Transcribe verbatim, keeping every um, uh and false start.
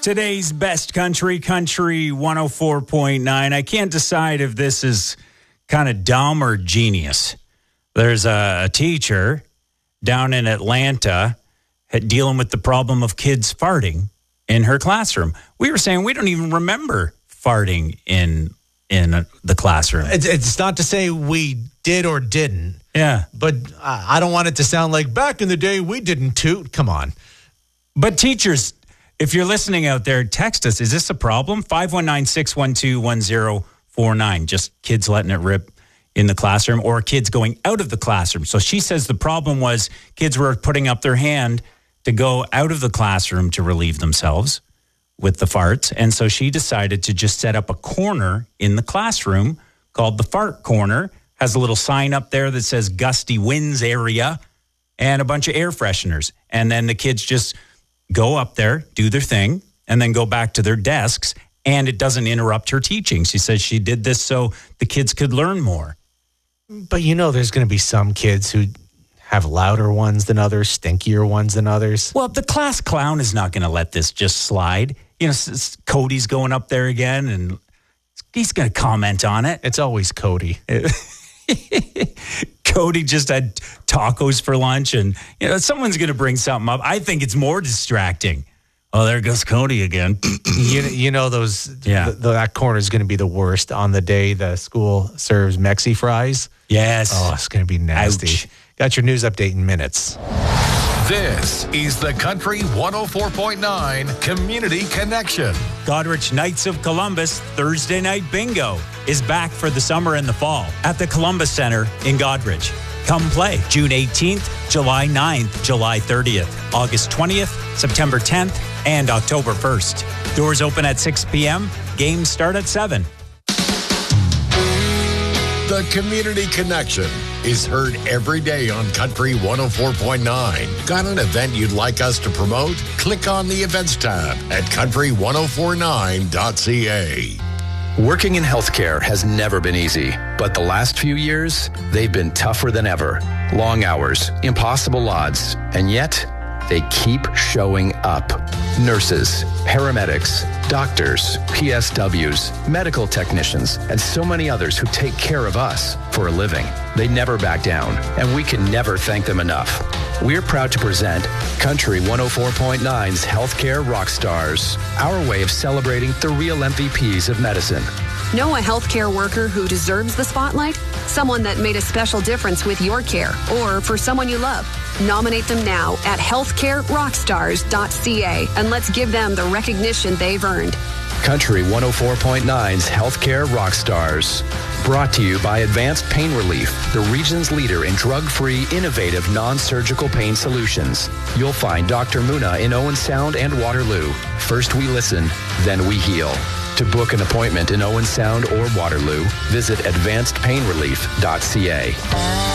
Today's best country, Country one oh four point nine. I can't decide if this is kind of dumb or genius. There's a, a teacher down in Atlanta dealing with the problem of kids farting in her classroom. We were saying we don't even remember farting in in the classroom. It's, it's not to say we did or didn't. Yeah. But I don't want it to sound like back in the day we didn't toot. Come on. But teachers, if you're listening out there, text us. Is this a problem? five one nine, six one two, one oh four nine. Just kids letting it rip in the classroom or kids going out of the classroom. So she says the problem was kids were putting up their hand to go out of the classroom to relieve themselves with the farts. And so she decided to just set up a corner in the classroom called the Fart Corner. Has a little sign up there that says gusty winds area and a bunch of air fresheners. And then the kids just go up there, do their thing, and then go back to their desks. And it doesn't interrupt her teaching. She says she did this so the kids could learn more. But you know there's going to be some kids who have louder ones than others, stinkier ones than others. Well, the class clown is not going to let this just slide. You know, Cody's going up there again, and he's going to comment on it. It's always Cody. Cody just had tacos for lunch, and you know someone's going to bring something up. I think it's more distracting. Oh, there goes Cody again. you, you know those. Yeah, th- that corner is going to be the worst on the day the school serves Mexi fries. Yes. Oh, it's going to be nasty. Ouch. Got your news update in minutes. This is the Country one oh four point nine Community Connection. Goderich Knights of Columbus Thursday Night Bingo is back for the summer and the fall at the Columbus Center in Goderich. Come play June eighteenth, July ninth, July thirtieth, August twentieth, September tenth, and October first. Doors open at six p.m. Games start at seven. The Community Connection is heard every day on Country one oh four point nine. Got an event you'd like us to promote? Click on the Events tab at country ten forty-nine dot c a. Working in healthcare has never been easy, but the last few years, they've been tougher than ever. Long hours, impossible odds, and yet they keep showing up. Nurses, paramedics, doctors, P S Ws, medical technicians, and so many others who take care of us for a living. They never back down, and we can never thank them enough. We're proud to present Country one oh four point nine's Healthcare Rock Stars, our way of celebrating the real M V Ps of medicine. Know a healthcare worker who deserves the spotlight? Someone that made a special difference with your care or for someone you love? Nominate them now at healthcare rockstars dot c a and let's give them the recognition they've earned. Country one oh four point nine's Healthcare Rock Stars. Brought to you by Advanced Pain Relief, the region's leader in drug-free, innovative, non-surgical pain solutions. You'll find Doctor Muna in Owen Sound and Waterloo. First we listen, then we heal. To book an appointment in Owen Sound or Waterloo, visit advanced pain relief dot c a.